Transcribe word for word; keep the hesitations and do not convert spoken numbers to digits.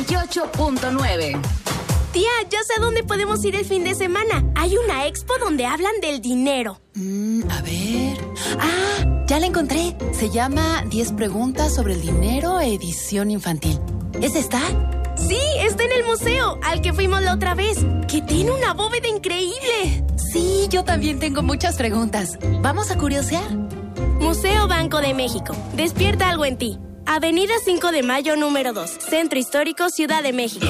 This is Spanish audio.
y ocho punto nueve. Tía, ya sé a dónde podemos ir el fin de semana. Hay una expo donde hablan del dinero. Mm, a ver... ¡Ah! Ya la encontré. Se llama diez preguntas sobre el dinero, edición infantil. ¿Es esta? Sí, está en el museo, al que fuimos la otra vez, que tiene una bóveda increíble. Sí, yo también tengo muchas preguntas. ¿Vamos a curiosear? Museo Banco de México. Despierta algo en ti. Avenida cinco de Mayo, número dos. Centro Histórico, Ciudad de México.